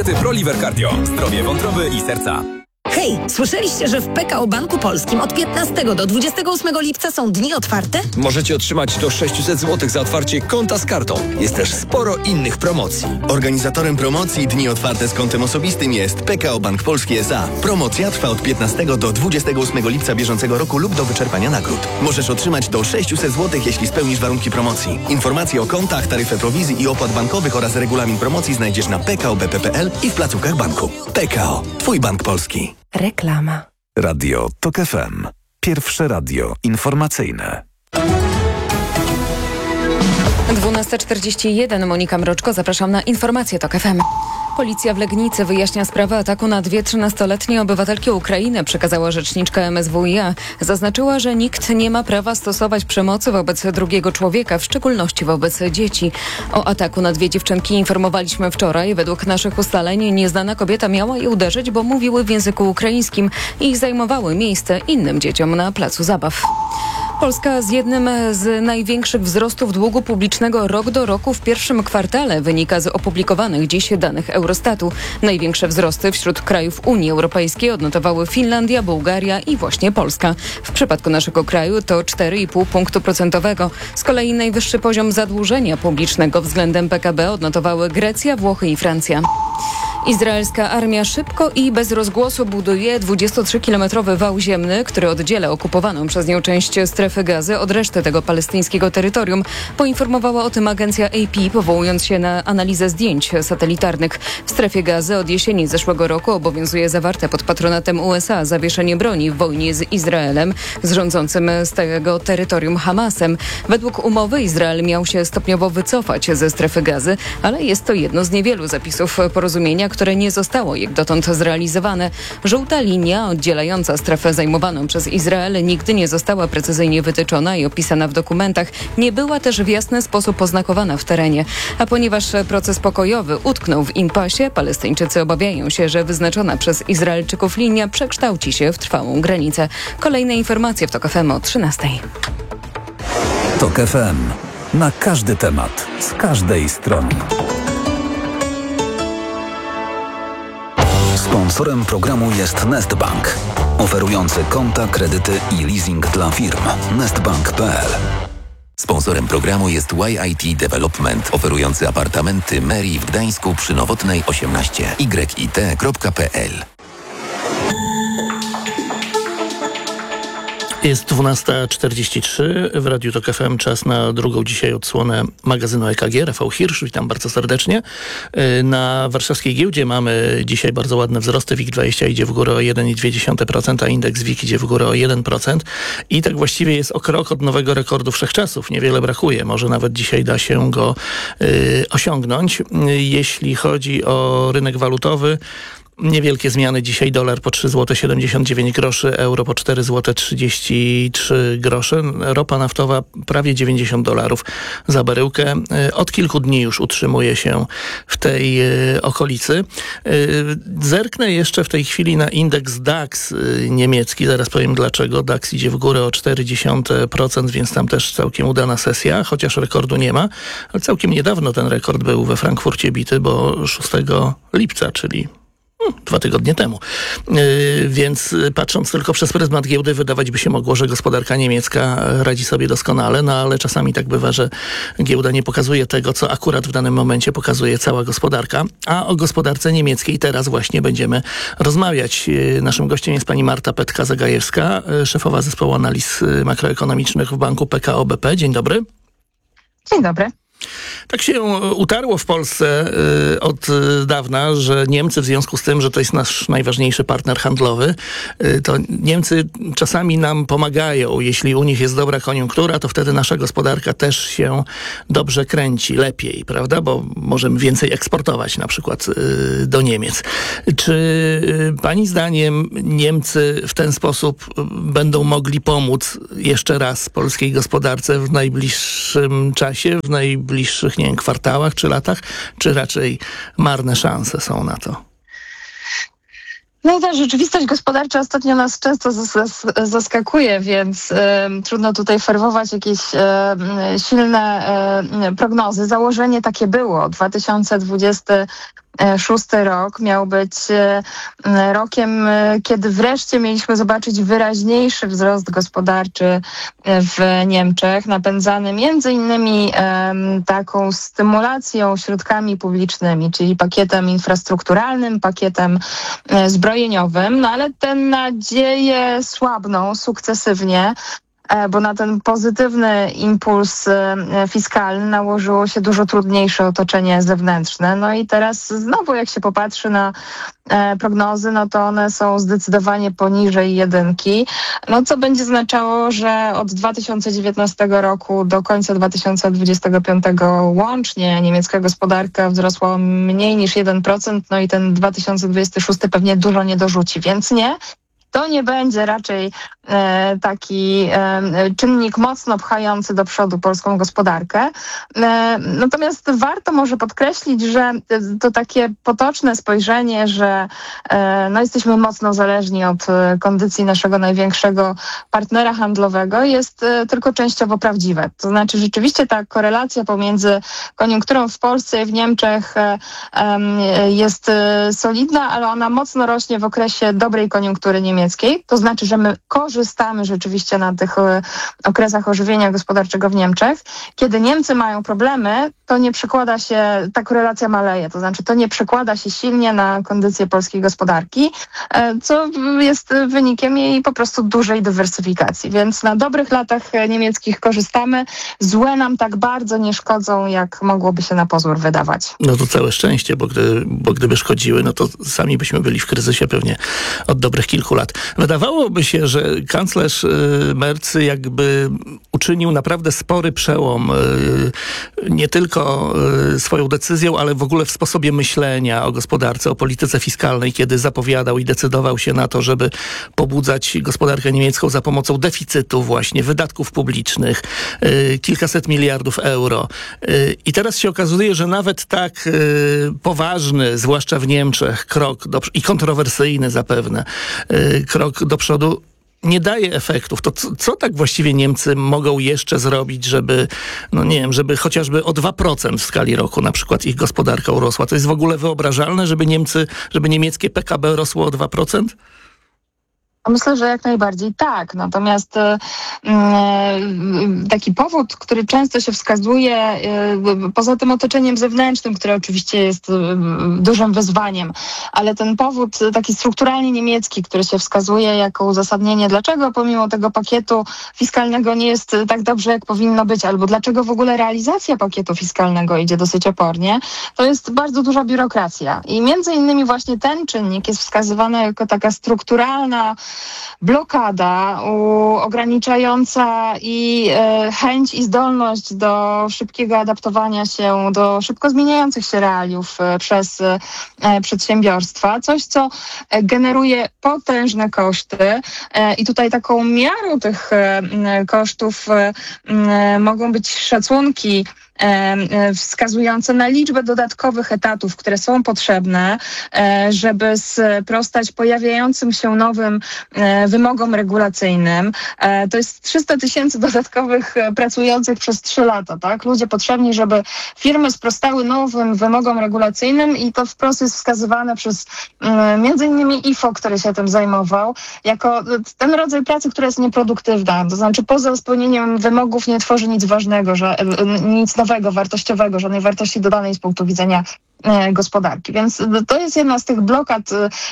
ProLiver Cardio. Zdrowie wątroby i serca. Hej, słyszeliście, że w PKO Banku Polskim od 15 do 28 lipca są dni otwarte? Możecie otrzymać do 600 zł za otwarcie konta z kartą. Jest też sporo innych promocji. Organizatorem promocji Dni Otwarte z kontem osobistym jest PKO Bank Polski S.A. Promocja trwa od 15 do 28 lipca bieżącego roku lub do wyczerpania nagród. Możesz otrzymać do 600 zł, jeśli spełnisz warunki promocji. Informacje o kontach, taryfę prowizji i opłat bankowych oraz regulamin promocji znajdziesz na pkobp.pl i w placówkach banku. PKO. Twój bank polski. Reklama. Radio TOK FM. Pierwsze radio informacyjne. 12:41. Monika Mroczko, zapraszam na informacje TOK FM. Policja w Legnicy wyjaśnia sprawę ataku na 2 13-letnie obywatelki Ukrainy, przekazała rzeczniczka MSWiA. Zaznaczyła, że nikt nie ma prawa stosować przemocy wobec drugiego człowieka, w szczególności wobec dzieci. O ataku na 2 dziewczynki informowaliśmy wczoraj. Według naszych ustaleń nieznana kobieta miała je uderzyć, bo mówiły w języku ukraińskim i zajmowały miejsce innym dzieciom na placu zabaw. Polska z jednym z największych wzrostów długu publicznego rok do roku w pierwszym kwartale, wynika z opublikowanych dziś danych Eurostatu. Największe wzrosty wśród krajów Unii Europejskiej odnotowały Finlandia, Bułgaria i właśnie Polska. W przypadku naszego kraju to 4,5 punktu procentowego. Z kolei najwyższy poziom zadłużenia publicznego względem PKB odnotowały Grecja, Włochy i Francja. Izraelska armia szybko i bez rozgłosu buduje 23-kilometrowy wał ziemny, który oddziela okupowaną przez nią część strefy Gazy od reszty tego palestyńskiego terytorium. Poinformowała o tym agencja AP, powołując się na analizę zdjęć satelitarnych. W strefie Gazy od jesieni zeszłego roku obowiązuje zawarte pod patronatem USA zawieszenie broni w wojnie z Izraelem, z rządzącym z tego terytorium Hamasem. Według umowy Izrael miał się stopniowo wycofać ze strefy Gazy, ale jest to jedno z niewielu zapisów porozumienia, które nie zostało jak dotąd zrealizowane. Żółta linia oddzielająca strefę zajmowaną przez Izrael nigdy nie została precyzyjnie wytyczona i opisana w dokumentach. Nie była też w jasny sposób oznakowana w terenie. A ponieważ proces pokojowy utknął w impasie, Palestyńczycy obawiają się, że wyznaczona przez Izraelczyków linia przekształci się w trwałą granicę. Kolejne informacje w TOK FM o 13:00. TOK FM. Na każdy temat, z każdej strony. Sponsorem programu jest Nestbank, oferujący konta, kredyty i leasing dla firm. Nestbank.pl. Sponsorem programu jest YIT Development, oferujący apartamenty Meri w Gdańsku przy Nowotnej 18. YIT.pl. Jest 12:43 w Radiu TOK FM. Czas na drugą dzisiaj odsłonę magazynu EKG. Rafał Hirsch, witam bardzo serdecznie. Na warszawskiej giełdzie mamy dzisiaj bardzo ładne wzrosty. WIG20 idzie w górę o 1,2%, a indeks WIG idzie w górę o 1%. I tak właściwie jest o krok od nowego rekordu wszechczasów. Niewiele brakuje. Może nawet dzisiaj da się go osiągnąć. Jeśli chodzi o rynek walutowy, niewielkie zmiany. Dzisiaj dolar po 3,79 zł, euro po 4,33 zł. Ropa naftowa prawie $90 za baryłkę. Od kilku dni już utrzymuje się w tej okolicy. Zerknę jeszcze w tej chwili na indeks DAX niemiecki. Zaraz powiem dlaczego. DAX idzie w górę o 0,4%, więc tam też całkiem udana sesja, chociaż rekordu nie ma. Ale całkiem niedawno ten rekord był we Frankfurcie bity, bo 6 lipca, czyli 2 tygodnie temu. Więc patrząc tylko przez pryzmat giełdy, wydawać by się mogło, że gospodarka niemiecka radzi sobie doskonale, no ale czasami tak bywa, że giełda nie pokazuje tego, co akurat w danym momencie pokazuje cała gospodarka. A o gospodarce niemieckiej teraz właśnie będziemy rozmawiać. Naszym gościem jest pani Marta Petka-Zagajewska, szefowa zespołu analiz makroekonomicznych w banku PKO BP. Dzień dobry. Dzień dobry. Tak się utarło w Polsce od dawna, że Niemcy w związku z tym, że to jest nasz najważniejszy partner handlowy, to Niemcy czasami nam pomagają. Jeśli u nich jest dobra koniunktura, to wtedy nasza gospodarka też się dobrze kręci, lepiej, prawda? Bo możemy więcej eksportować na przykład do Niemiec. Czy pani zdaniem Niemcy w ten sposób będą mogli pomóc jeszcze raz polskiej gospodarce w najbliższym czasie, w najbliższych, nie wiem, kwartałach czy latach, czy raczej marne szanse są na to? No ta rzeczywistość gospodarcza ostatnio nas często zaskakuje, więc trudno tutaj ferwować jakieś silne prognozy. Założenie takie było. 2020 2026 rok miał być rokiem, kiedy wreszcie mieliśmy zobaczyć wyraźniejszy wzrost gospodarczy w Niemczech, napędzany między innymi taką stymulacją środkami publicznymi, czyli pakietem infrastrukturalnym, pakietem zbrojeniowym, no ale te nadzieje słabną sukcesywnie, bo na ten pozytywny impuls fiskalny nałożyło się dużo trudniejsze otoczenie zewnętrzne. No i teraz znowu, jak się popatrzy na prognozy, no to one są zdecydowanie poniżej 1, no co będzie oznaczało, że od 2019 roku do końca 2025 łącznie niemiecka gospodarka wzrosła mniej niż 1%, no i ten 2026 pewnie dużo nie dorzuci, więc nie. To nie będzie raczej taki czynnik mocno pchający do przodu polską gospodarkę. Natomiast warto może podkreślić, że to takie potoczne spojrzenie, że jesteśmy mocno zależni od kondycji naszego największego partnera handlowego, jest tylko częściowo prawdziwe. To znaczy rzeczywiście ta korelacja pomiędzy koniunkturą w Polsce i w Niemczech jest solidna, ale ona mocno rośnie w okresie dobrej koniunktury niemieckiej. To znaczy, że my korzystamy rzeczywiście na tych okresach ożywienia gospodarczego w Niemczech. Kiedy Niemcy mają problemy, to nie przekłada się, ta korelacja maleje, to znaczy to nie przekłada się silnie na kondycję polskiej gospodarki, co jest wynikiem jej po prostu dużej dywersyfikacji. Więc na dobrych latach niemieckich korzystamy, złe nam tak bardzo nie szkodzą, jak mogłoby się na pozór wydawać. No to całe szczęście, bo gdyby szkodziły, no to sami byśmy byli w kryzysie pewnie od dobrych kilku lat. Wydawałoby się, że kanclerz Merz jakby uczynił naprawdę spory przełom, nie tylko swoją decyzją, ale w ogóle w sposobie myślenia o gospodarce, o polityce fiskalnej, kiedy zapowiadał i decydował się na to, żeby pobudzać gospodarkę niemiecką za pomocą deficytu właśnie, wydatków publicznych, kilkaset miliardów euro. I teraz się okazuje, że nawet tak poważny, zwłaszcza w Niemczech, krok i kontrowersyjny zapewne, krok do przodu nie daje efektów. To co tak właściwie Niemcy mogą jeszcze zrobić, żeby, żeby chociażby o 2% w skali roku na przykład ich gospodarka urosła? To jest w ogóle wyobrażalne, żeby niemieckie PKB rosło o 2%? Myślę, że jak najbardziej tak. Natomiast taki powód, który często się wskazuje, poza tym otoczeniem zewnętrznym, które oczywiście jest dużym wyzwaniem, ale ten powód taki strukturalnie niemiecki, który się wskazuje jako uzasadnienie, dlaczego pomimo tego pakietu fiskalnego nie jest tak dobrze, jak powinno być, albo dlaczego w ogóle realizacja pakietu fiskalnego idzie dosyć opornie, to jest bardzo duża biurokracja. I między innymi właśnie ten czynnik jest wskazywany jako taka strukturalna blokada ograniczająca i chęć i zdolność do szybkiego adaptowania się do szybko zmieniających się realiów przez przedsiębiorstwa. Coś, co generuje potężne koszty i tutaj taką miarą tych kosztów mogą być szacunki wskazujące na liczbę dodatkowych etatów, które są potrzebne, żeby sprostać pojawiającym się nowym wymogom regulacyjnym. To jest 300 000 dodatkowych pracujących przez 3 lata, tak? Ludzie potrzebni, żeby firmy sprostały nowym wymogom regulacyjnym i to wprost jest wskazywane przez między innymi IFO, który się tym zajmował, jako ten rodzaj pracy, która jest nieproduktywna. To znaczy poza spełnieniem wymogów nie tworzy nic ważnego, nic nowego, wartościowego, żadnej wartości dodanej z punktu widzenia gospodarki. Więc to jest jedna z tych blokad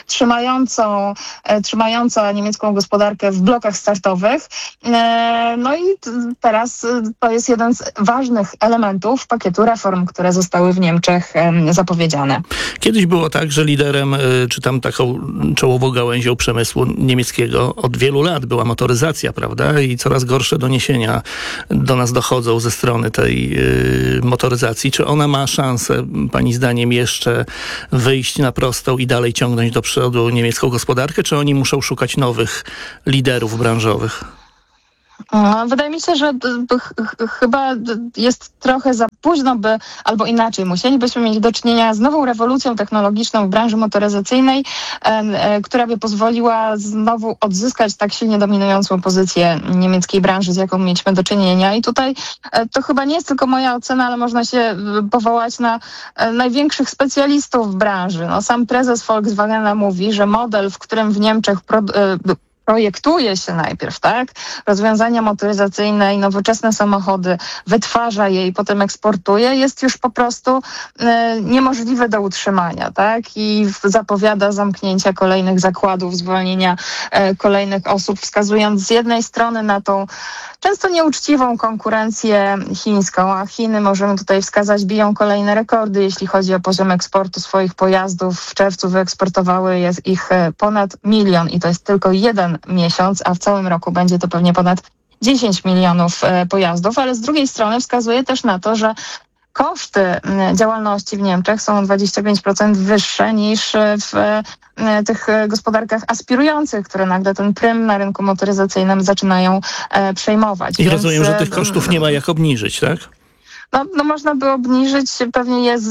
trzymająca niemiecką gospodarkę w blokach startowych. No i teraz to jest jeden z ważnych elementów pakietu reform, które zostały w Niemczech zapowiedziane. Kiedyś było tak, że liderem, czy tam taką czołową gałęzią przemysłu niemieckiego od wielu lat była motoryzacja, prawda? I coraz gorsze doniesienia do nas dochodzą ze strony tej motoryzacji. Czy ona ma szansę, pani zdaniem, jeszcze wyjść na prostą i dalej ciągnąć do przodu niemiecką gospodarkę, czy oni muszą szukać nowych liderów branżowych? Wydaje mi się, że chyba jest trochę za późno, albo inaczej, musielibyśmy mieć do czynienia z nową rewolucją technologiczną w branży motoryzacyjnej, która by pozwoliła znowu odzyskać tak silnie dominującą pozycję niemieckiej branży, z jaką mieliśmy do czynienia. I tutaj to chyba nie jest tylko moja ocena, ale można się powołać na największych specjalistów w branży. Sam prezes Volkswagena mówi, że model, w którym w Niemczech projektuje się najpierw, tak? Rozwiązania motoryzacyjne i nowoczesne samochody, wytwarza je i potem eksportuje, jest już po prostu niemożliwe do utrzymania, tak? I zapowiada zamknięcia kolejnych zakładów, zwolnienia kolejnych osób, wskazując z jednej strony na tą często nieuczciwą konkurencję chińską, a Chiny, możemy tutaj wskazać, biją kolejne rekordy, jeśli chodzi o poziom eksportu swoich pojazdów. W czerwcu wyeksportowały ich ponad 1 milion i to jest tylko jeden miesiąc, a w całym roku będzie to pewnie ponad 10 milionów pojazdów, ale z drugiej strony wskazuje też na to, że koszty działalności w Niemczech są o 25% wyższe niż w tych gospodarkach aspirujących, które nagle ten prym na rynku motoryzacyjnym zaczynają przejmować. I rozumiem, że tych kosztów nie ma jak obniżyć, tak? No można by obniżyć, pewnie je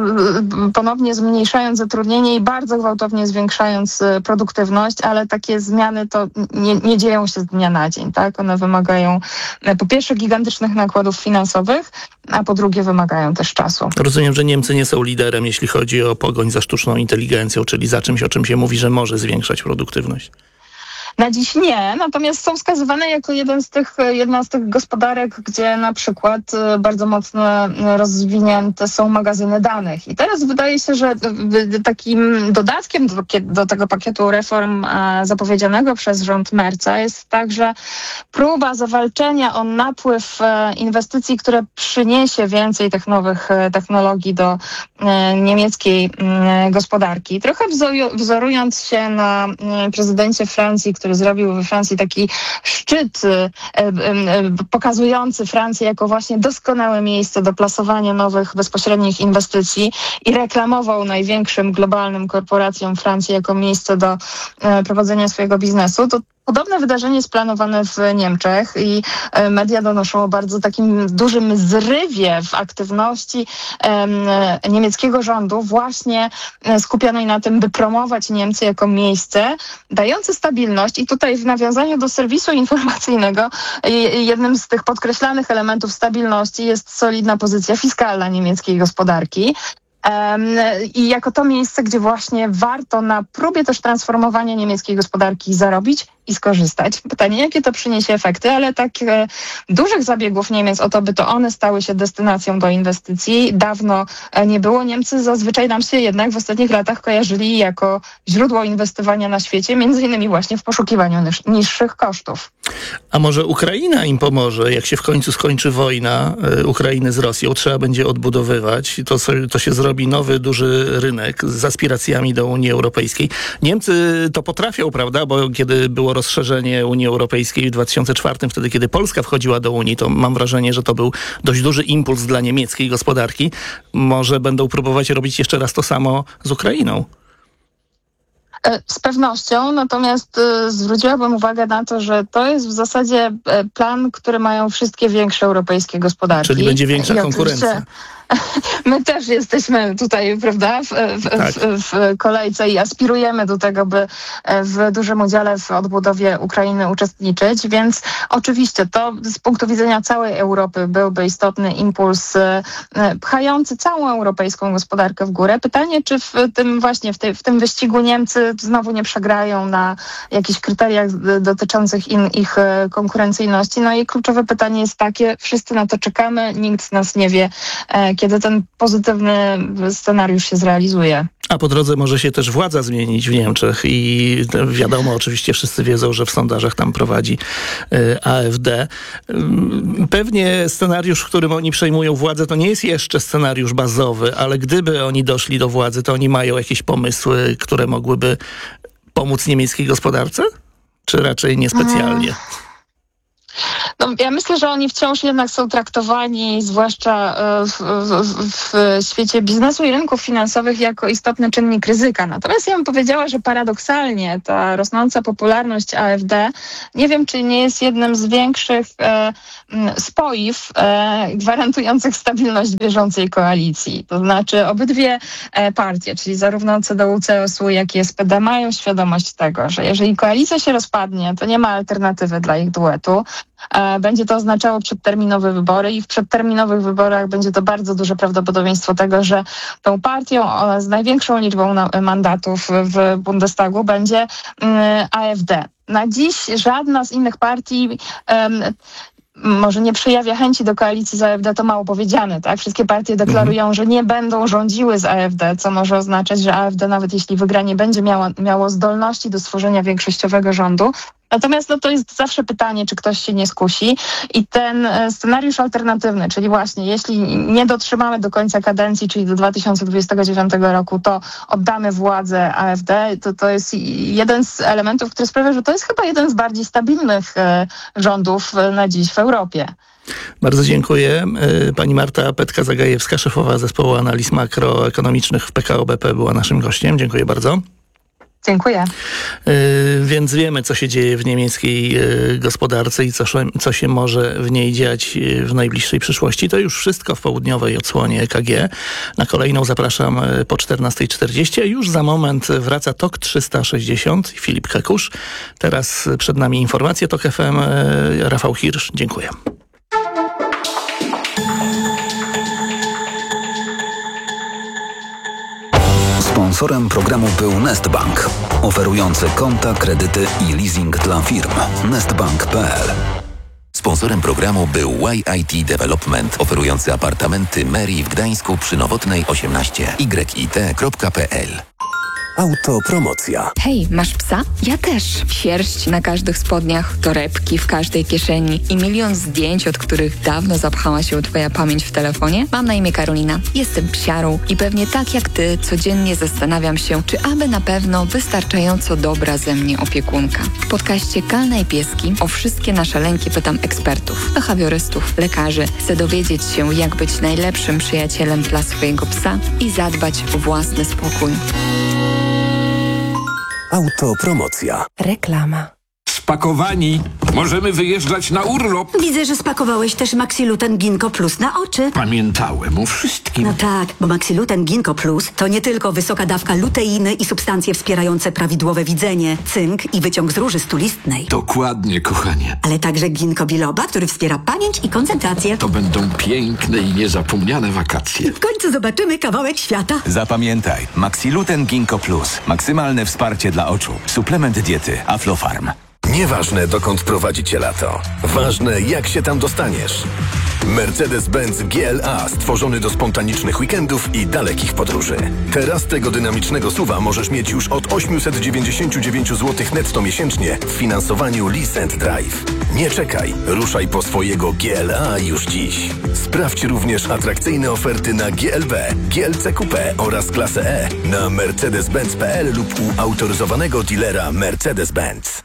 ponownie zmniejszając zatrudnienie i bardzo gwałtownie zwiększając produktywność, ale takie zmiany to nie dzieją się z dnia na dzień, tak? One wymagają po pierwsze gigantycznych nakładów finansowych, a po drugie wymagają też czasu. Rozumiem, że Niemcy nie są liderem, jeśli chodzi o pogoń za sztuczną inteligencją, czyli za czymś, o czym się mówi, że może zwiększać produktywność. Na dziś nie, natomiast są wskazywane jako jedna z tych gospodarek, gdzie na przykład bardzo mocno rozwinięte są magazyny danych. I teraz wydaje się, że takim dodatkiem do tego pakietu reform zapowiedzianego przez rząd Merza jest także próba zawalczenia o napływ inwestycji, które przyniesie więcej tych nowych technologii do niemieckiej gospodarki. Trochę wzorując się na prezydencie Francji, który zrobił we Francji taki szczyt pokazujący Francję jako właśnie doskonałe miejsce do plasowania nowych bezpośrednich inwestycji i reklamował największym globalnym korporacjom Francji jako miejsce do prowadzenia swojego biznesu, to podobne wydarzenie jest planowane w Niemczech i media donoszą o bardzo takim dużym zrywie w aktywności niemieckiego rządu, właśnie skupionej na tym, by promować Niemcy jako miejsce dające stabilność. I tutaj w nawiązaniu do serwisu informacyjnego jednym z tych podkreślanych elementów stabilności jest solidna pozycja fiskalna niemieckiej gospodarki. I jako to miejsce, gdzie właśnie warto na próbie też transformowania niemieckiej gospodarki zarobić i skorzystać. Pytanie, jakie to przyniesie efekty, ale tak dużych zabiegów Niemiec o to, by to one stały się destynacją do inwestycji, dawno nie było. Niemcy zazwyczaj nam się jednak w ostatnich latach kojarzyli jako źródło inwestowania na świecie, między innymi właśnie w poszukiwaniu niższych kosztów. A może Ukraina im pomoże, jak się w końcu skończy wojna Ukrainy z Rosją, trzeba będzie odbudowywać, to się zrobi nowy, duży rynek z aspiracjami do Unii Europejskiej. Niemcy to potrafią, prawda, bo kiedy było rozszerzenie Unii Europejskiej w 2004, wtedy kiedy Polska wchodziła do Unii, to mam wrażenie, że to był dość duży impuls dla niemieckiej gospodarki. Może będą próbować robić jeszcze raz to samo z Ukrainą. Z pewnością, natomiast zwróciłabym uwagę na to, że to jest w zasadzie plan, który mają wszystkie większe europejskie gospodarki. Czyli będzie większa konkurencja. My też jesteśmy tutaj, prawda, w kolejce i aspirujemy do tego, by w dużym udziale w odbudowie Ukrainy uczestniczyć, więc oczywiście to z punktu widzenia całej Europy byłby istotny impuls pchający całą europejską gospodarkę w górę. Pytanie, czy w tym wyścigu Niemcy znowu nie przegrają na jakichś kryteriach dotyczących ich konkurencyjności. No i kluczowe pytanie jest takie, wszyscy na to czekamy, nikt z nas nie wie, kiedy ten pozytywny scenariusz się zrealizuje. A po drodze może się też władza zmienić w Niemczech i wiadomo, oczywiście wszyscy wiedzą, że w sondażach tam prowadzi AfD. Pewnie scenariusz, w którym oni przejmują władzę, to nie jest jeszcze scenariusz bazowy, ale gdyby oni doszli do władzy, to oni mają jakieś pomysły, które mogłyby pomóc niemieckiej gospodarce? Czy raczej niespecjalnie? No, ja myślę, że oni wciąż jednak są traktowani, zwłaszcza w świecie biznesu i rynków finansowych, jako istotny czynnik ryzyka. Natomiast ja bym powiedziała, że paradoksalnie ta rosnąca popularność AfD, nie wiem, czy nie jest jednym z większych spoiw gwarantujących stabilność bieżącej koalicji. To znaczy obydwie partie, czyli zarówno CDU, CSU, jak i SPD mają świadomość tego, że jeżeli koalicja się rozpadnie, to nie ma alternatywy dla ich duetu. Będzie to oznaczało przedterminowe wybory i w przedterminowych wyborach będzie to bardzo duże prawdopodobieństwo tego, że tą partią z największą liczbą mandatów w Bundestagu będzie AfD. Na dziś żadna z innych partii może nie przejawia chęci do koalicji z AfD, to mało powiedziane, tak? Wszystkie partie deklarują, że nie będą rządziły z AfD, co może oznaczać, że AfD, nawet jeśli wygra, nie będzie miało zdolności do stworzenia większościowego rządu. Natomiast to jest zawsze pytanie, czy ktoś się nie skusi i ten scenariusz alternatywny, czyli właśnie jeśli nie dotrzymamy do końca kadencji, czyli do 2029 roku, to oddamy władzę AfD, to jest jeden z elementów, który sprawia, że to jest chyba jeden z bardziej stabilnych rządów na dziś w Europie. Bardzo dziękuję. Pani Marta Petka-Zagajewska, szefowa zespołu analiz makroekonomicznych w PKO BP, była naszym gościem. Dziękuję bardzo. Dziękuję. Więc wiemy, co się dzieje w niemieckiej gospodarce i co się może w niej dziać w najbliższej przyszłości. To już wszystko w południowej odsłonie EKG. Na kolejną zapraszam po 14:40. Już za moment wraca TOK 360 i Filip Kakusz. Teraz przed nami informacje TOK FM. Rafał Hirsch. Dziękuję. Sponsorem programu był Nestbank, oferujący konta, kredyty i leasing dla firm. Nestbank.pl. Sponsorem programu był YIT Development, oferujący apartamenty Mary w Gdańsku przy Nowotnej 18. YIT.pl. Autopromocja. Hej, masz psa? Ja też. Sierść na każdych spodniach, torebki w każdej kieszeni i milion zdjęć, od których dawno zapchała się twoja pamięć w telefonie? Mam na imię Karolina. Jestem psiarą i pewnie tak jak ty codziennie zastanawiam się, czy aby na pewno wystarczająco dobra ze mnie opiekunka. W podcaście Kalna i Pieski o wszystkie nasze lęki pytam ekspertów, behawiorystów, lekarzy. Chcę dowiedzieć się, jak być najlepszym przyjacielem dla swojego psa i zadbać o własny spokój. Autopromocja. Reklama. Spakowani. Możemy wyjeżdżać na urlop. Widzę, że spakowałeś też Maxiluten Ginkgo Plus na oczy. Pamiętałem o wszystkim. No tak, bo Maxiluten Ginkgo Plus to nie tylko wysoka dawka luteiny i substancje wspierające prawidłowe widzenie, cynk i wyciąg z róży stulistnej. Dokładnie, kochanie. Ale także ginkgo biloba, który wspiera pamięć i koncentrację. To będą piękne i niezapomniane wakacje. W końcu zobaczymy kawałek świata. Zapamiętaj, Maxiluten Ginkgo Plus. Maksymalne wsparcie dla oczu. Suplement diety Aflofarm. Nieważne, dokąd prowadzi cię lato. Ważne, jak się tam dostaniesz. Mercedes-Benz GLA stworzony do spontanicznych weekendów i dalekich podróży. Teraz tego dynamicznego SUV-a możesz mieć już od 899 zł netto miesięcznie w finansowaniu Lease & Drive. Nie czekaj, ruszaj po swojego GLA już dziś. Sprawdź również atrakcyjne oferty na GLB, GLC Coupe oraz klasę E na mercedes-benz.pl lub u autoryzowanego dealera Mercedes-Benz.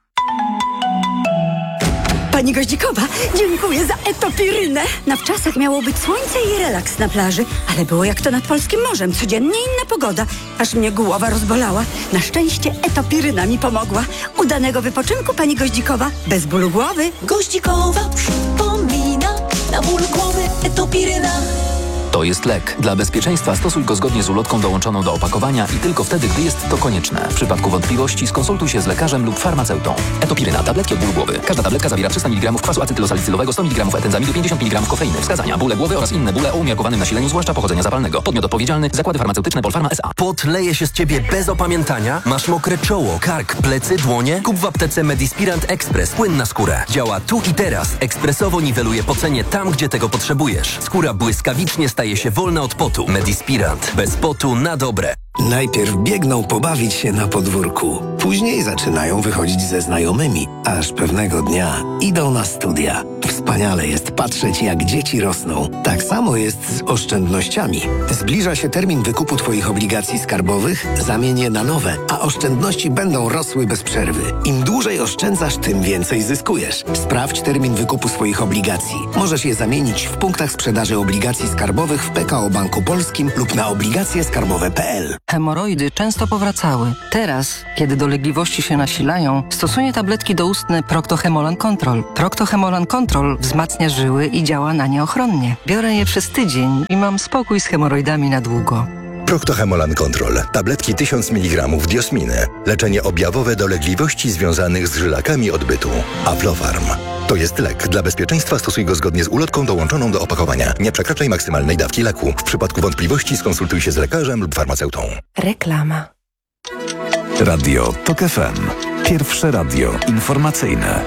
Pani Goździkowa, dziękuję za etopirynę. Na wczasach miało być słońce i relaks na plaży, ale było jak to nad polskim morzem. Codziennie inna pogoda. Aż mnie głowa rozbolała. Na szczęście etopiryna mi pomogła. Udanego wypoczynku, pani Goździkowa. Bez bólu głowy. Goździkowa przypomina, na ból głowy etopiryna. To jest lek. Dla bezpieczeństwa stosuj go zgodnie z ulotką dołączoną do opakowania i tylko wtedy, gdy jest to konieczne. W przypadku wątpliwości skonsultuj się z lekarzem lub farmaceutą. Etopiryna. Tabletki od bólu głowy. Każda tabletka zawiera 300 mg kwasu acetylosalicylowego, 100 mg etenzamidu, 50 mg kofeiny. Wskazania: bóle głowy oraz inne bóle o umiarkowanym nasileniu, zwłaszcza pochodzenia zapalnego. Podmiot odpowiedzialny: Zakłady Farmaceutyczne Polpharma S.A. Pot leje się z ciebie bez opamiętania? Masz mokre czoło, kark, plecy, dłonie? Kup w aptece Medispirant Express. Płyn na skórę. Działa tu i teraz. Ekspresowo niweluje pocenie tam, gdzie tego potrzebujesz. Skóra błyskawicznie staje się wolna od potu. Medispirant. Bez potu na dobre. Najpierw biegną pobawić się na podwórku. Później zaczynają wychodzić ze znajomymi, aż pewnego dnia idą na studia. Wspaniale jest patrzeć, jak dzieci rosną. Tak samo jest z oszczędnościami. Zbliża się termin wykupu Twoich obligacji skarbowych, zamień je na nowe, a oszczędności będą rosły bez przerwy. Im dłużej oszczędzasz, tym więcej zyskujesz. Sprawdź termin wykupu swoich obligacji. Możesz je zamienić w punktach sprzedaży obligacji skarbowych w PKO Banku Polskim lub na obligacjeskarbowe.pl. Hemoroidy często powracały. Teraz, kiedy dolegliwości się nasilają, stosuję tabletki doustne Procto-Hemolan Control. Procto-Hemolan Control wzmacnia żyły i działa na nie ochronnie. Biorę je przez tydzień i mam spokój z hemoroidami na długo. Procto-Hemolan Control. Tabletki 1000 mg diosminy. Leczenie objawowe dolegliwości związanych z żylakami odbytu. Aflofarm. To jest lek. Dla bezpieczeństwa stosuj go zgodnie z ulotką dołączoną do opakowania. Nie przekraczaj maksymalnej dawki leku. W przypadku wątpliwości skonsultuj się z lekarzem lub farmaceutą. Reklama. Radio TOK FM. Pierwsze radio informacyjne.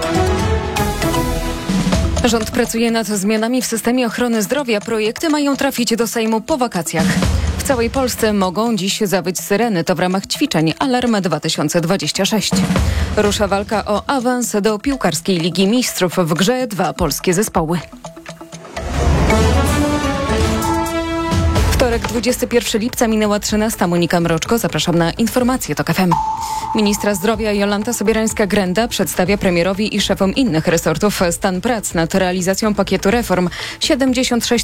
Rząd pracuje nad zmianami w systemie ochrony zdrowia. Projekty mają trafić do Sejmu po wakacjach. W całej Polsce mogą dziś zawyć syreny. To w ramach ćwiczeń Alarm 2026. Rusza walka o awans do piłkarskiej Ligi Mistrzów. W grze 2 polskie zespoły. Wtorek, 21 lipca, minęła 13. Monika Mroczko. Zapraszam na informacje TOK FM. Ministra zdrowia Jolanta Sobierajska-Grenda przedstawia premierowi i szefom innych resortów stan prac nad realizacją pakietu reform. 76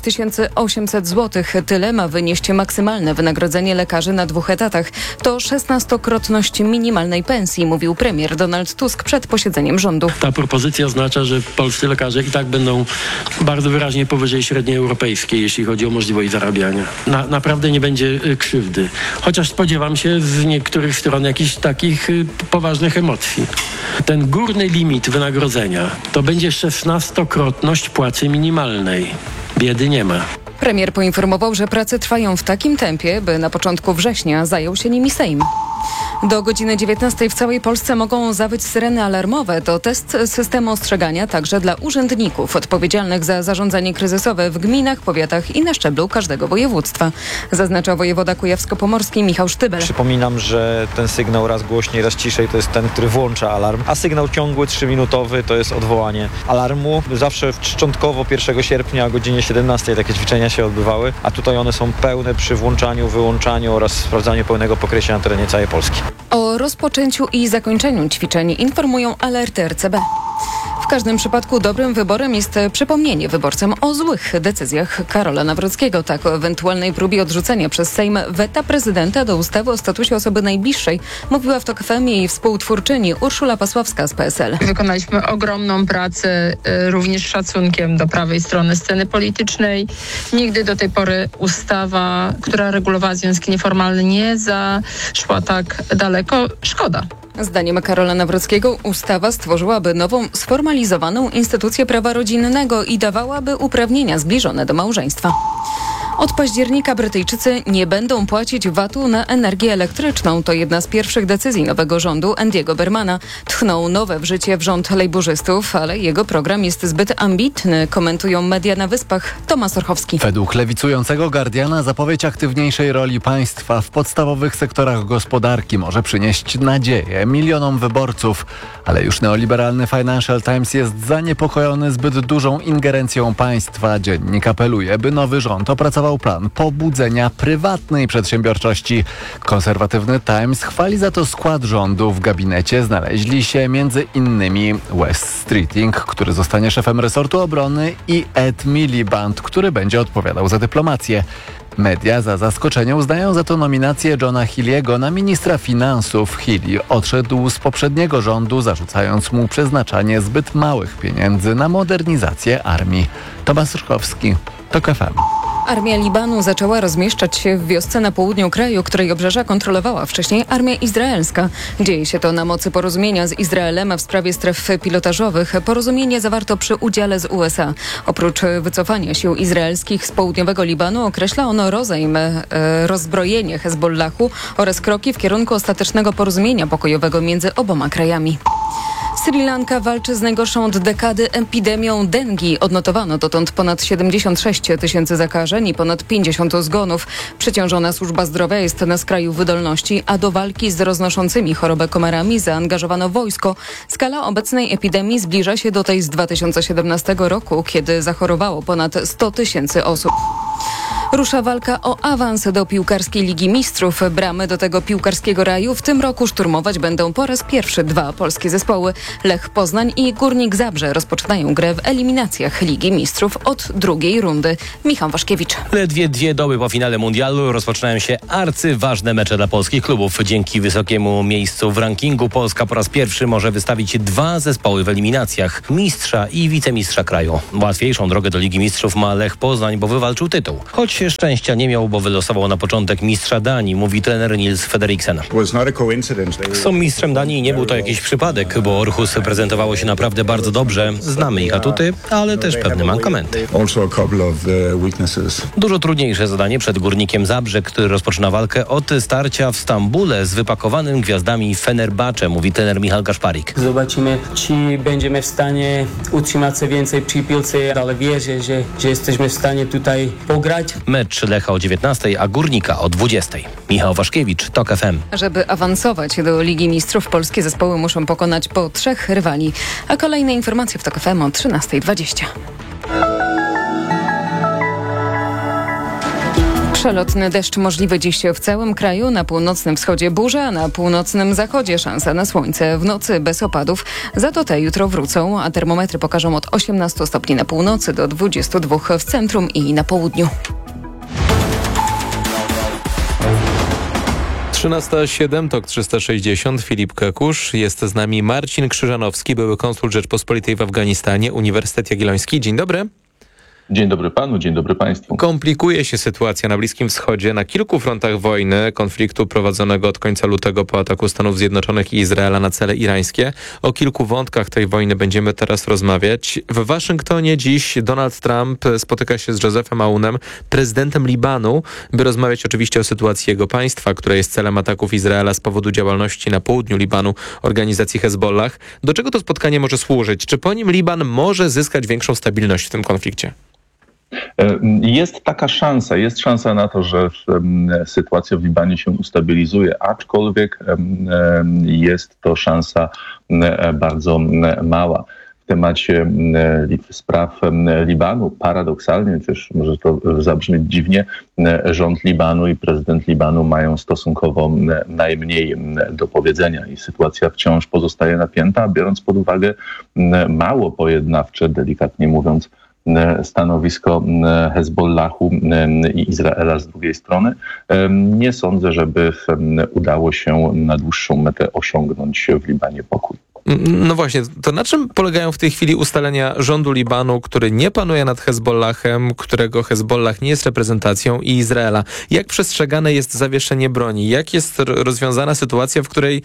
800 zł. Tyle ma wynieść maksymalne wynagrodzenie lekarzy na 2 etatach. To 16-krotność minimalnej pensji, mówił premier Donald Tusk przed posiedzeniem rządu. Ta propozycja oznacza, że polscy lekarze i tak będą bardzo wyraźnie powyżej średniej europejskiej, jeśli chodzi o możliwość zarabiania. Naprawdę nie będzie krzywdy. Chociaż spodziewam się z niektórych stron jakichś takich poważnych emocji. Ten górny limit wynagrodzenia to będzie 16-krotność płacy minimalnej. Biedy nie ma. Premier poinformował, że prace trwają w takim tempie, by na początku września zajął się nimi Sejm. Do godziny 19 w całej Polsce mogą zawyć syreny alarmowe. To test systemu ostrzegania także dla urzędników odpowiedzialnych za zarządzanie kryzysowe w gminach, powiatach i na szczeblu każdego województwa. Zaznacza wojewoda kujawsko-pomorski Michał Sztybel. Przypominam, że ten sygnał raz głośniej, raz ciszej to jest ten, który włącza alarm, a sygnał ciągły 3-minutowy to jest odwołanie alarmu. Zawsze szczątkowo 1 sierpnia o godzinie 17 takie ćwiczenia się odbywały, a tutaj one są pełne przy włączaniu, wyłączaniu oraz sprawdzaniu pełnego pokrycia na terenie całej Polski. O rozpoczęciu i zakończeniu ćwiczeń informują alerty RCB. W każdym przypadku dobrym wyborem jest przypomnienie wyborcom o złych decyzjach Karola Nawrockiego. Tak o ewentualnej próbie odrzucenia przez Sejm weta prezydenta do ustawy o statusie osoby najbliższej mówiła w TOK FM jej współtwórczyni Urszula Pasławska z PSL. Wykonaliśmy ogromną pracę, również z szacunkiem do prawej strony sceny politycznej. Nigdy do tej pory ustawa, która regulowała związki nieformalne, nie zaszła tak daleko. Szkoda. Zdaniem Karola Nawrockiego ustawa stworzyłaby nową, sformalizowaną instytucję prawa rodzinnego i dawałaby uprawnienia zbliżone do małżeństwa. Od października Brytyjczycy nie będą płacić VAT-u na energię elektryczną. To jedna z pierwszych decyzji nowego rządu Andy'ego Bermana. Tchnął nowe w życie wrząt lejburzystów, ale jego program jest zbyt ambitny, komentują media na Wyspach. Tomasz Orchowski. Według lewicującego Guardiana zapowiedź aktywniejszej roli państwa w podstawowych sektorach gospodarki może przynieść nadzieję milionom wyborców. Ale już neoliberalny Financial Times jest zaniepokojony zbyt dużą ingerencją państwa. Dziennik apeluje, by nowy rząd opracował plan pobudzenia prywatnej przedsiębiorczości. Konserwatywny Times chwali za to skład rządu. W gabinecie znaleźli się m.in. Wes Streeting, który zostanie szefem resortu obrony, i Ed Miliband, który będzie odpowiadał za dyplomację. Media za zaskoczenie uznają za to nominację Johna Healey'ego na ministra finansów. Healey odszedł z poprzedniego rządu, zarzucając mu przeznaczanie zbyt małych pieniędzy na modernizację armii. Tomasz Rkowski, TOK FM. Armia Libanu zaczęła rozmieszczać się w wiosce na południu kraju, której obrzeża kontrolowała wcześniej armia izraelska. Dzieje się to na mocy porozumienia z Izraelem w sprawie stref pilotażowych. Porozumienie zawarto przy udziale z USA. Oprócz wycofania sił izraelskich z południowego Libanu określa ono rozejm, rozbrojenie Hezbollahu oraz kroki w kierunku ostatecznego porozumienia pokojowego między oboma krajami. Sri Lanka walczy z najgorszą od dekady epidemią dengi. Odnotowano dotąd ponad 76 tysięcy zakażeń i ponad 50 zgonów. Przeciążona służba zdrowia jest na skraju wydolności, a do walki z roznoszącymi chorobę komarami zaangażowano wojsko. Skala obecnej epidemii zbliża się do tej z 2017 roku, kiedy zachorowało ponad 100 tysięcy osób. Rusza walka o awans do piłkarskiej Ligi Mistrzów. Bramy do tego piłkarskiego raju w tym roku szturmować będą po raz pierwszy 2 polskie zespoły. Lech Poznań i Górnik Zabrze rozpoczynają grę w eliminacjach Ligi Mistrzów od drugiej rundy. Michał Waszkiewicz. Ledwie 2 doby po finale mundialu rozpoczynają się arcyważne mecze dla polskich klubów. Dzięki wysokiemu miejscu w rankingu Polska po raz pierwszy może wystawić 2 zespoły w eliminacjach. Mistrza i wicemistrza kraju. Łatwiejszą drogę do Ligi Mistrzów ma Lech Poznań, bo wywalczył tytuł. Choć szczęścia nie miał, bo wylosował na początek mistrza Danii, mówi trener Nils Frederiksen. Są mistrzem Danii i nie był to jakiś przypadek, bo Orhus prezentowało się naprawdę bardzo dobrze. Znamy ich atuty, ale też pewne mankamenty. Dużo trudniejsze zadanie przed Górnikiem Zabrze, który rozpoczyna walkę od starcia w Stambule z wypakowanym gwiazdami Fenerbahce, mówi trener Michal Gaszparik. Zobaczymy, czy będziemy w stanie utrzymać się więcej przy piłce, ale wierzę, że jesteśmy w stanie tutaj pograć. Mecz Lecha o 19, a Górnika o 20. Michał Waszkiewicz, TOK FM. Żeby awansować do Ligi Mistrzów, polskie zespoły muszą pokonać po 3 rywali. A kolejne informacje w TOK FM o 13:20. Przelotny deszcz możliwy dziś w całym kraju. Na północnym wschodzie burza, a na północnym zachodzie szansa na słońce. W nocy bez opadów. Za to te jutro wrócą, a termometry pokażą od 18 stopni na północy do 22 w centrum i na południu. 13:07, TOK 360, Filip Kekusz. Jest z nami Marcin Krzyżanowski, były konsul Rzeczpospolitej w Afganistanie, Uniwersytet Jagielloński. Dzień dobry. Dzień dobry panu, dzień dobry państwu. Komplikuje się sytuacja na Bliskim Wschodzie, na kilku frontach wojny, konfliktu prowadzonego od końca lutego po ataku Stanów Zjednoczonych i Izraela na cele irańskie. O kilku wątkach tej wojny będziemy teraz rozmawiać. W Waszyngtonie dziś Donald Trump spotyka się z Josephem Aunem, prezydentem Libanu, by rozmawiać oczywiście o sytuacji jego państwa, które jest celem ataków Izraela z powodu działalności na południu Libanu organizacji Hezbollah. Do czego to spotkanie może służyć? Czy po nim Liban może zyskać większą stabilność w tym konflikcie? Jest taka szansa, jest szansa na to, że sytuacja w Libanie się ustabilizuje, aczkolwiek jest to szansa bardzo mała. W temacie spraw Libanu paradoksalnie, chociaż może to zabrzmieć dziwnie, rząd Libanu i prezydent Libanu mają stosunkowo najmniej do powiedzenia i sytuacja wciąż pozostaje napięta, biorąc pod uwagę mało pojednawcze, delikatnie mówiąc, stanowisko Hezbollahu i Izraela z drugiej strony. Nie sądzę, żeby udało się na dłuższą metę osiągnąć w Libanie pokój. No właśnie, to na czym polegają w tej chwili ustalenia rządu Libanu, który nie panuje nad Hezbollahem, którego Hezbollah nie jest reprezentacją, i Izraela? Jak przestrzegane jest zawieszenie broni? Jak jest rozwiązana sytuacja, w której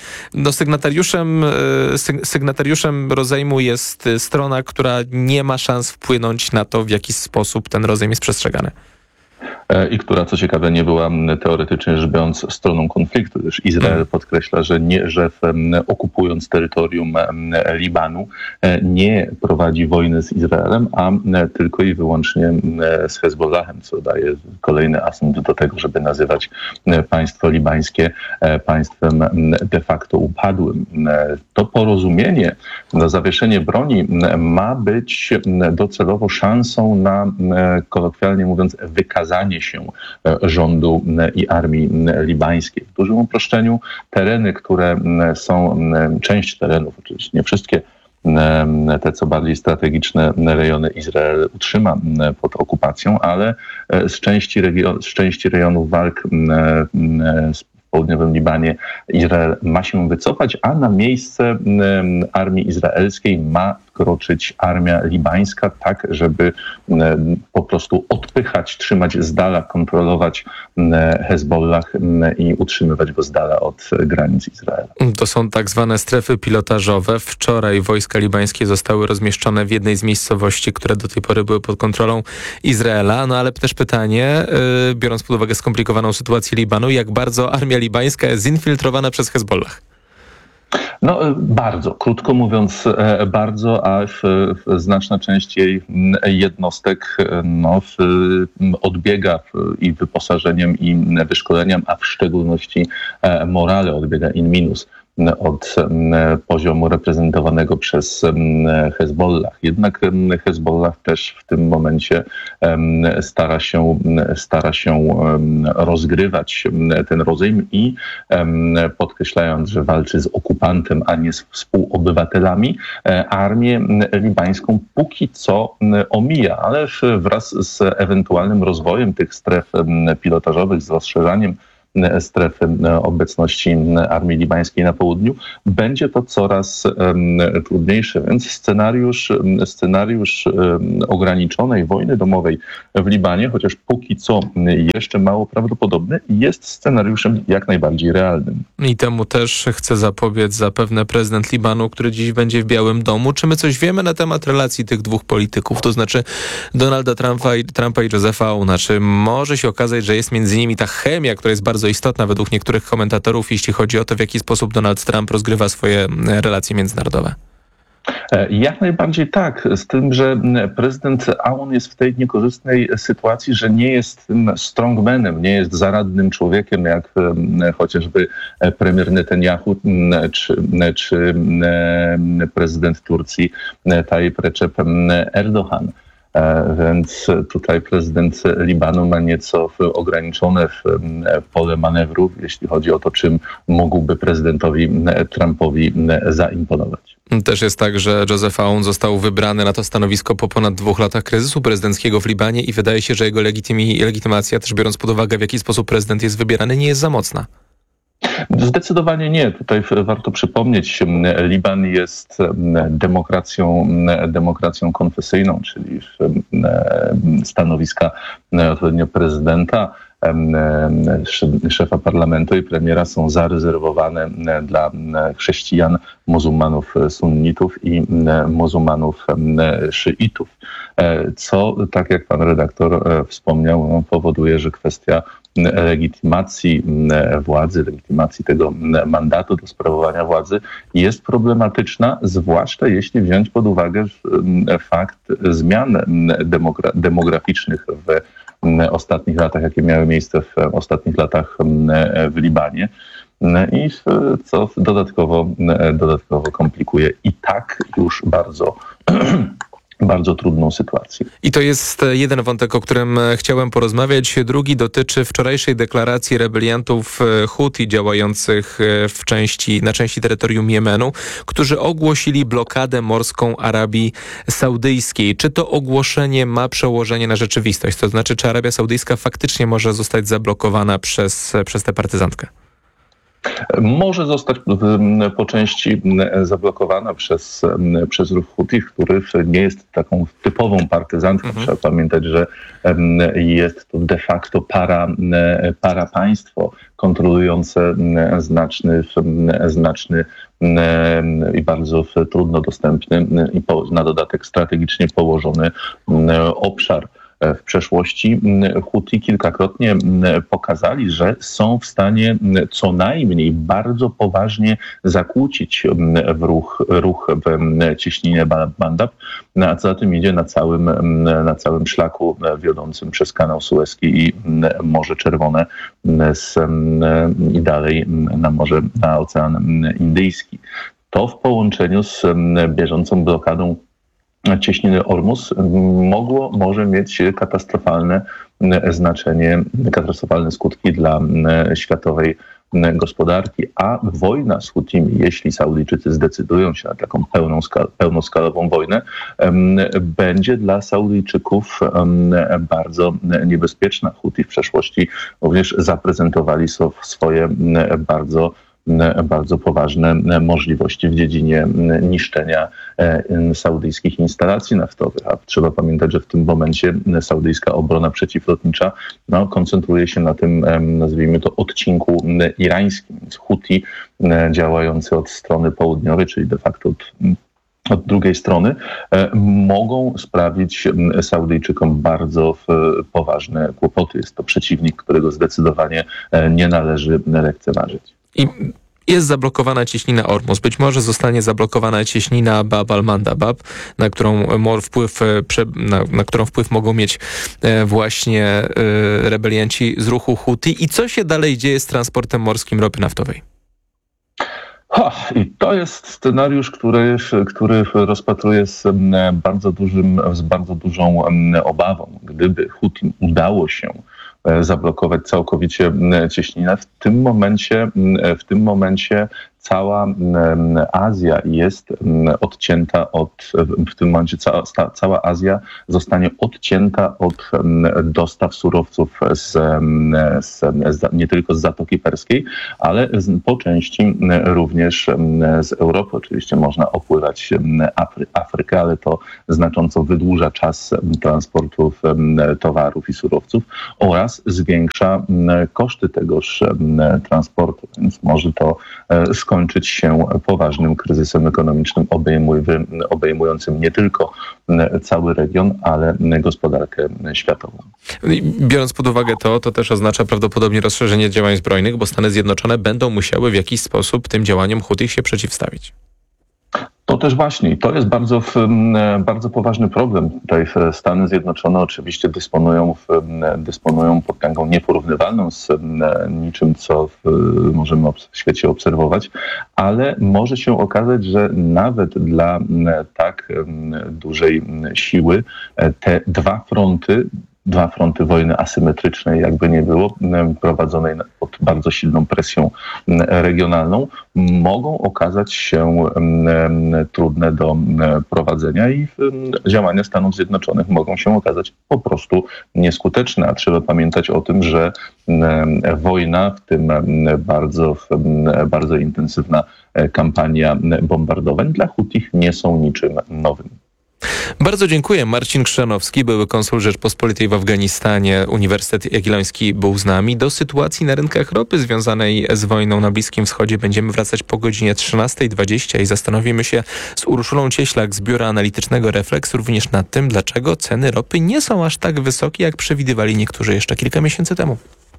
sygnatariuszem rozejmu jest strona, która nie ma szans wpłynąć na to, w jaki sposób ten rozejm jest przestrzegany? I która, co ciekawe, nie była teoretycznie rzecz biorąc stroną konfliktu. Też Izrael podkreśla, że okupując terytorium Libanu nie prowadzi wojny z Izraelem, a tylko i wyłącznie z Hezbollahem, co daje kolejny asumpt do tego, żeby nazywać państwo libańskie państwem de facto upadłym. To porozumienie na zawieszenie broni ma być docelowo szansą na, kolokwialnie mówiąc, wykazanie się rządu i armii libańskiej. W dużym uproszczeniu tereny, które są, część terenów, oczywiście nie wszystkie, te co bardziej strategiczne rejony Izrael utrzyma pod okupacją, ale z części rejonów walk w południowym Libanie Izrael ma się wycofać, a na miejsce armii izraelskiej ma wkroczyć armia libańska, tak żeby po prostu odpychać, trzymać z dala, kontrolować Hezbollah i utrzymywać go z dala od granic Izraela. To są tak zwane strefy pilotażowe. Wczoraj wojska libańskie zostały rozmieszczone w jednej z miejscowości, które do tej pory były pod kontrolą Izraela. No ale też pytanie, biorąc pod uwagę skomplikowaną sytuację Libanu, jak bardzo armia libańska jest zinfiltrowana przez Hezbollah? No bardzo, krótko mówiąc bardzo, a znaczna część jej jednostek odbiega i wyposażeniem, i wyszkoleniem, a w szczególności morale odbiega in minus od poziomu reprezentowanego przez Hezbollah. Jednak Hezbollah też w tym momencie stara się rozgrywać ten rozejm i podkreślając, że walczy z okupantem, a nie z współobywatelami, armię libańską póki co omija, ale wraz z ewentualnym rozwojem tych stref pilotażowych, z rozszerzaniem strefy obecności armii libańskiej na południu, będzie to coraz trudniejsze. Więc scenariusz ograniczonej wojny domowej w Libanie, chociaż póki co jeszcze mało prawdopodobny, jest scenariuszem jak najbardziej realnym. I temu też chce zapobiec zapewne prezydent Libanu, który dziś będzie w Białym Domu. Czy my coś wiemy na temat relacji tych dwóch polityków, to znaczy Donalda Trumpa i Josepha Aouna? Czy może się okazać, że jest między nimi ta chemia, która jest bardzo istotna według niektórych komentatorów, jeśli chodzi o to, w jaki sposób Donald Trump rozgrywa swoje relacje międzynarodowe? Jak najbardziej tak, z tym, że prezydent Aoun jest w tej niekorzystnej sytuacji, że nie jest tym strongmanem, nie jest zaradnym człowiekiem, jak chociażby premier Netanyahu czy prezydent Turcji Tayyip Recep Erdoğan. Więc tutaj prezydent Libanu ma nieco ograniczone pole manewru, jeśli chodzi o to, czym mógłby prezydentowi Trumpowi zaimponować. Też jest tak, że Joseph Aoun został wybrany na to stanowisko po ponad 2 latach kryzysu prezydenckiego w Libanie i wydaje się, że jego legitymacja, też biorąc pod uwagę, w jaki sposób prezydent jest wybierany, nie jest za mocna. Zdecydowanie nie. Tutaj warto przypomnieć, Liban jest demokracją konfesyjną, czyli stanowiska odpowiednio prezydenta, szefa parlamentu i premiera są zarezerwowane dla chrześcijan, muzułmanów sunnitów i muzułmanów szyitów. Co, tak jak pan redaktor wspomniał, powoduje, że kwestia legitymacji władzy, legitymacji tego mandatu do sprawowania władzy jest problematyczna, zwłaszcza jeśli wziąć pod uwagę fakt zmian demograficznych w ostatnich latach, jakie miały miejsce w ostatnich latach w Libanie. I co dodatkowo komplikuje i tak już bardzo trudną sytuację. I to jest jeden wątek, o którym chciałem porozmawiać. Drugi dotyczy wczorajszej deklaracji rebeliantów Huti działających na części terytorium Jemenu, którzy ogłosili blokadę morską Arabii Saudyjskiej. Czy to ogłoszenie ma przełożenie na rzeczywistość? To znaczy, czy Arabia Saudyjska faktycznie może zostać zablokowana przez tę partyzantkę? Może zostać po części zablokowana przez ruch Huti, który nie jest taką typową partyzantką. Trzeba pamiętać, że jest to de facto parapaństwo kontrolujące znaczny i bardzo trudno dostępny i na dodatek strategicznie położony obszar. W przeszłości Huti kilkakrotnie pokazali, że są w stanie co najmniej bardzo poważnie zakłócić ruch w cieśninie Bandab, a co za tym idzie na całym szlaku wiodącym przez kanał Suezki i Morze Czerwone i dalej na Ocean Indyjski. To w połączeniu z bieżącą blokadą cieśniny Ormus może mieć katastrofalne skutki dla światowej gospodarki, a wojna z Hutimi, jeśli Saudyjczycy zdecydują się na taką pełnoskalową wojnę, będzie dla Saudyjczyków bardzo niebezpieczna. Huti w przeszłości również zaprezentowali swoje bardzo poważne możliwości w dziedzinie niszczenia saudyjskich instalacji naftowych. A trzeba pamiętać, że w tym momencie saudyjska obrona przeciwlotnicza koncentruje się na tym, nazwijmy to, odcinku irańskim. Więc Huti działający od strony południowej, czyli de facto od drugiej strony, mogą sprawić Saudyjczykom bardzo poważne kłopoty. Jest to przeciwnik, którego zdecydowanie nie należy lekceważyć. Jest zablokowana cieśnina Ormus. Być może zostanie zablokowana cieśnina Bab al-Mandab, na którą wpływ mogą mieć właśnie rebelianci z ruchu Huti. I co się dalej dzieje z transportem morskim ropy naftowej? I to jest scenariusz, który rozpatruję z bardzo dużą obawą. Gdyby Hutim udało się zablokować całkowicie cieśninę, w tym momencie cała Azja jest odcięta w tym momencie cała Azja zostanie odcięta od dostaw surowców nie tylko z Zatoki Perskiej, ale po części również z Europy. Oczywiście można opływać Afrykę, ale to znacząco wydłuża czas transportu towarów i surowców oraz zwiększa koszty tegoż transportu, więc może to skończyć się poważnym kryzysem ekonomicznym obejmującym nie tylko cały region, ale gospodarkę światową. Biorąc pod uwagę to też oznacza prawdopodobnie rozszerzenie działań zbrojnych, bo Stany Zjednoczone będą musiały w jakiś sposób tym działaniom Hutich się przeciwstawić. To też właśnie, to jest bardzo poważny problem. Tutaj Stany Zjednoczone oczywiście dysponują potęgą nieporównywalną z niczym, co możemy w świecie obserwować, ale może się okazać, że nawet dla tak dużej siły te dwa fronty wojny asymetrycznej, jakby nie było, prowadzonej pod bardzo silną presją regionalną, mogą okazać się trudne do prowadzenia i działania Stanów Zjednoczonych mogą się okazać po prostu nieskuteczne. A trzeba pamiętać o tym, że wojna, w tym bardzo intensywna kampania bombardowań dla Hutich nie są niczym nowym. Bardzo dziękuję. Marcin Chrzanowski, były konsul Rzeczpospolitej w Afganistanie. Uniwersytet Jagielloński był z nami. Do sytuacji na rynkach ropy związanej z wojną na Bliskim Wschodzie będziemy wracać po godzinie 13:20 i zastanowimy się z Urszulą Cieślak z Biura Analitycznego Refleks również nad tym, dlaczego ceny ropy nie są aż tak wysokie, jak przewidywali niektórzy jeszcze kilka miesięcy temu.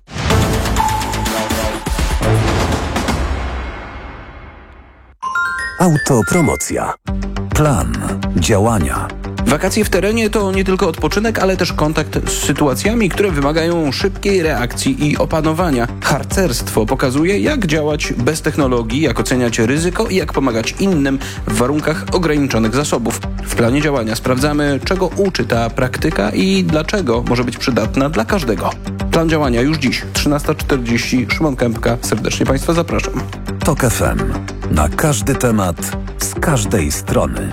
Autopromocja. Plan działania. Wakacje w terenie to nie tylko odpoczynek, ale też kontakt z sytuacjami, które wymagają szybkiej reakcji i opanowania. Harcerstwo pokazuje, jak działać bez technologii, jak oceniać ryzyko i jak pomagać innym w warunkach ograniczonych zasobów. W planie działania sprawdzamy, czego uczy ta praktyka i dlaczego może być przydatna dla każdego. Plan działania już dziś, 13:40. Szymon Kępka. Serdecznie Państwa zapraszam. TOK FM. Na każdy temat, z każdej strony.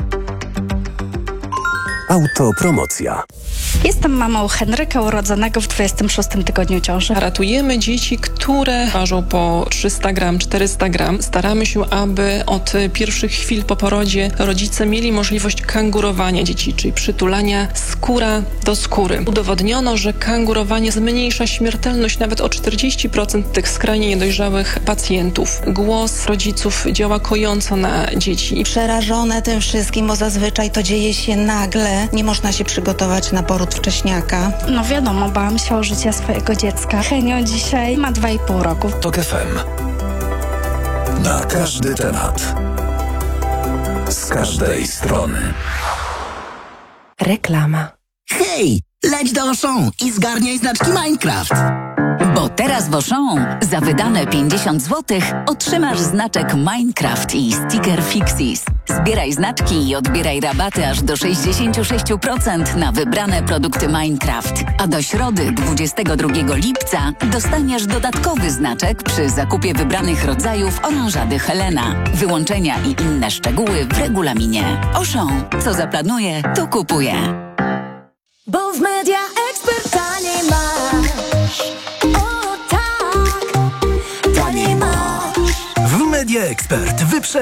Autopromocja. Jestem mamą Henryka, urodzonego w 26 tygodniu ciąży. Ratujemy dzieci, które ważą po 300 gram, 400 gram. Staramy się, aby od pierwszych chwil po porodzie rodzice mieli możliwość kangurowania dzieci, czyli przytulania skóra do skóry. Udowodniono, że kangurowanie zmniejsza śmiertelność nawet o 40% tych skrajnie niedojrzałych pacjentów. Głos rodziców działa kojąco na dzieci. Przerażone tym wszystkim, bo zazwyczaj to dzieje się nagle. Nie można się przygotować na poród wcześniaka. No wiadomo, bałam się o życie swojego dziecka. Henio dzisiaj ma 2,5 roku. TOK FM. Na każdy temat. Z każdej strony. Reklama. Hej, leć do Auchan i zgarniaj znaczki Minecraft. Bo teraz w Auchan za wydane 50 zł otrzymasz znaczek Minecraft i sticker Fixis. Zbieraj znaczki i odbieraj rabaty aż do 66% na wybrane produkty Minecraft. A do środy 22 lipca dostaniesz dodatkowy znaczek przy zakupie wybranych rodzajów oranżady Helena. Wyłączenia i inne szczegóły w regulaminie. Auchan. Co zaplanuje, to kupuje. Bo w Media Expert taniej masz. O tak, taniej masz. W Media Expert